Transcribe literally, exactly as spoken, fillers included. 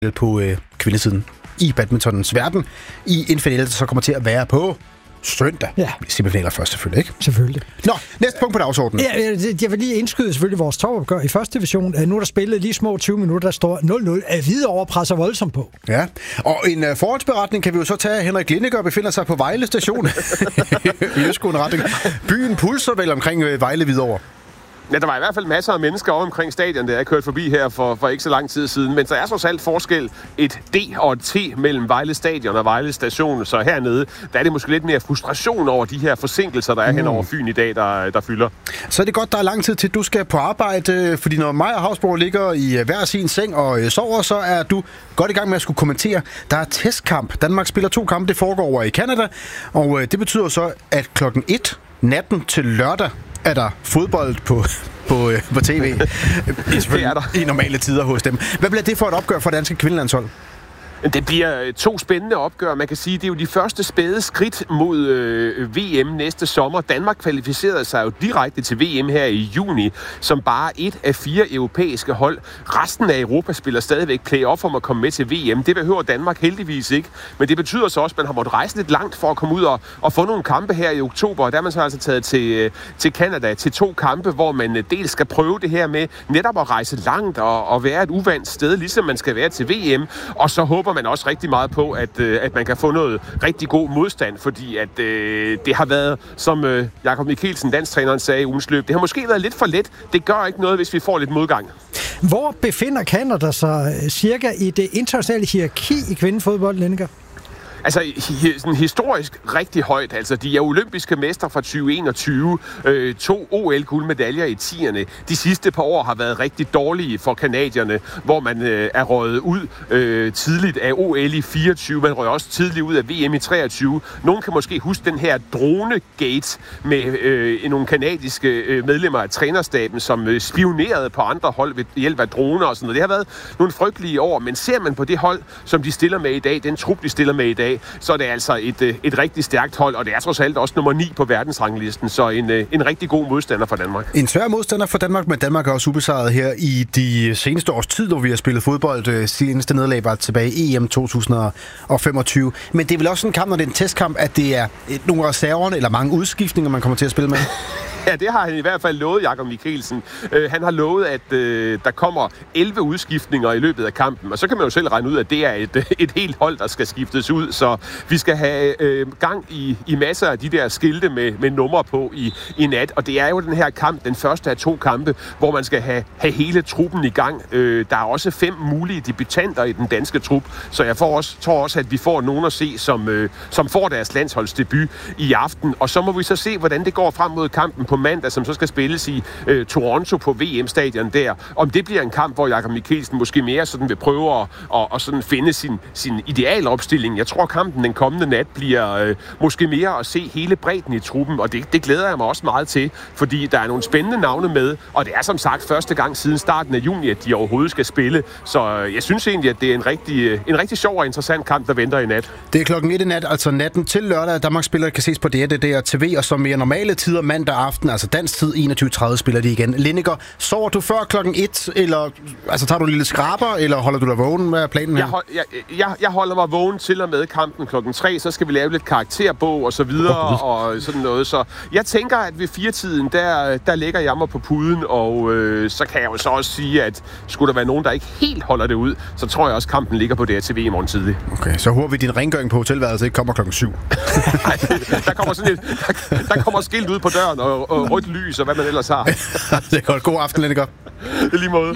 på øh, kvindesiden i badmintonens verden i en finale, der så kommer til at være på søndag. Ja. Semifinaler først selvfølgelig, ikke? Selvfølgelig. Nå, næste punkt på dagsordenen. Ja, jeg vil lige indskyde selvfølgelig vores topopgør i første division. Nu er der spillet lige små tyve minutter, der står nul nul. Hvidovre presser voldsomt på. Ja, og en uh, forholdsberetning kan vi jo så tage. Henrik Lindegaard befinder sig på Vejle station i østgående retning. Byen pulser vel omkring uh, Vejle Hvidovre. Ja, der var i hvert fald masser af mennesker over omkring stadion, der er kørt forbi her for, for ikke så lang tid siden. Men så er trods alt forskel et D og et T mellem Vejle Stadion og Vejle Station. Så hernede, der er det måske lidt mere frustration over de her forsinkelser, der er mm. hen over Fyn i dag, der, der fylder. Så er det godt, der er lang tid til, du skal på arbejde. Fordi når mig og Havsborg ligger i hver sin seng og sover, så er du godt i gang med at skulle kommentere. Der er testkamp. Danmark spiller to kampe, det foregår over i Canada. Og det betyder så, at klokken et natten til lørdag er der fodbold på, på, på tv. Det er der. I normale tider hos dem. Hvad bliver det for et opgør for danske kvindelandshold? Det bliver to spændende opgør. Man kan sige, det er jo de første spæde skridt mod øh, V M næste sommer. Danmark kvalificerede sig jo direkte til V M her i juni, som bare et af fire europæiske hold. Resten af Europa spiller stadigvæk play-off om at komme med til V M. Det behøver Danmark heldigvis ikke. Men det betyder så også, at man har måttet rejse lidt langt for at komme ud og, og få nogle kampe her i oktober. Og der er man så altså taget til, til Canada til to kampe, hvor man dels skal prøve det her med netop at rejse langt og, og være et uvandt sted, ligesom man skal være til V M. Og så håber man også rigtig meget på, at, øh, at man kan få noget rigtig god modstand, fordi at øh, det har været, som øh, Jakob Mikkelsen, landstræneren, sagde i ugens løb, det har måske været lidt for let. Det gør ikke noget, hvis vi får lidt modgang. Hvor befinder Canada sig cirka i det internationale hierarki i kvindefodbold, Lindegaard? Altså, hi- sådan historisk rigtig højt. Altså, de er olympiske mestre fra tyve enogtyve. Øh, to O L-guldmedaljer i tierne. De sidste par år har været rigtig dårlige for canadierne, hvor man øh, er røget ud øh, tidligt af O L i fireogtyve. Man røg også tidligt ud af V M i treogtyve. Nogen kan måske huske den her drone-gate med øh, nogle kanadiske øh, medlemmer af trænerstaben, som øh, spionerede på andre hold ved hjælp af droner og sådan noget. Det har været nogle frygtelige år, men ser man på det hold, som de stiller med i dag, den trup, de stiller med i dag, så er det altså et, et rigtig stærkt hold, og det er trods alt også nummer ni på verdensranglisten, så en, en rigtig god modstander for Danmark. En svær modstander for Danmark, men Danmark er også ubesejret her i de seneste års tid, hvor vi har spillet fodbold. Seneste nederlag var tilbage i E M to tusind og femogtyve. Men det er vel også en kamp, når det er en testkamp, at det er nogle reserverne eller mange udskiftninger, man kommer til at spille med? Ja, det har han i hvert fald lovet, Jakob Mikkelsen. Øh, han har lovet, at øh, der kommer elleve udskiftninger i løbet af kampen, og så kan man jo selv regne ud, at det er et, et helt hold, der skal skiftes ud, så vi skal have øh, gang i, i masser af de der skilte med, med numre på i, i nat, og det er jo den her kamp, den første af to kampe, hvor man skal have, have hele truppen i gang. Øh, der er også fem mulige debutanter i den danske trup, så jeg får også, tror også, at vi får nogen at se, som, øh, som får deres landsholdsdebut i aften, og så må vi så se, hvordan det går frem mod kampen på mandag, som så skal spilles i øh, Toronto på V M-stadion der. Om det bliver en kamp, hvor Jakob Mikkelsen måske mere sådan vil prøve at, at, at sådan finde sin, sin idealopstilling. Jeg tror, kampen den kommende nat bliver øh, måske mere at se hele bredden i truppen, og det, det glæder jeg mig også meget til, fordi der er nogle spændende navne med, og det er som sagt første gang siden starten af juni, at de overhovedet skal spille. Så øh, jeg synes egentlig, at det er en rigtig, en rigtig sjov og interessant kamp, der venter i nat. Det er klokken et i nat, altså natten til lørdag. Danmark spiller kan ses på D R D D og T V, og som mere normale tider mandag aften, altså dansk tid, enogtyve tredive spiller de igen. Lindegaard, sover du før klokken et, eller altså tager du en lille skraber, eller holder du dig vågen med planen her? Jeg, hold, jeg, jeg, jeg holder mig vågen til og med kampen klokken tre, så skal vi lave lidt karakterbog og så videre, oh, og sådan noget. Så jeg tænker, at ved firetiden, der, der lægger jeg mig på puden, og øh, så kan jeg jo så også sige, at skulle der være nogen, der ikke helt holder det ud, så tror jeg også, at kampen ligger på D R T V i morgen tidlig. Okay, så håber vi, din rengøring på hotelværelset ikke kommer klokken syv. Nej, der kommer sådan et, der, der kommer skilt ud på døren, og, og rødt lys, og hvad man ellers har. Det er godt. God aften, Lindegaard. I lige måde.